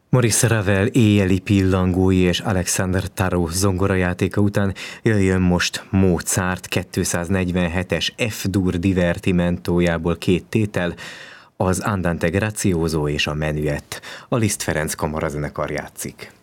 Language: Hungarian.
Maurice Ravel éjjeli pillangói és Alexander Tarot zongorajátéka után jöjjön most Mozart 247-es F-dur divertimentójából két tétel, az Andante Grazioso és a Menuett. A Liszt Ferenc Kamarazenekar játszik.